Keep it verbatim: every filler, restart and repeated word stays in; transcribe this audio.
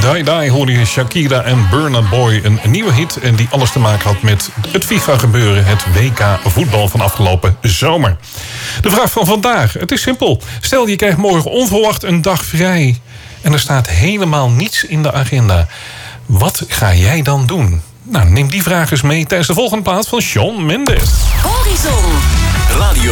Die Die hoorde je Shakira en Burna Boy. Een nieuwe hit en die alles te maken had met het FIFA-gebeuren. Het W K voetbal van afgelopen zomer. De vraag van vandaag, het is simpel. Stel je krijgt morgen onverwacht een dag vrij. En er staat helemaal niets in de agenda. Wat ga jij dan doen? Nou, neem die vraag eens mee tijdens de volgende plaat van Shawn Mendes. Horizon. Radio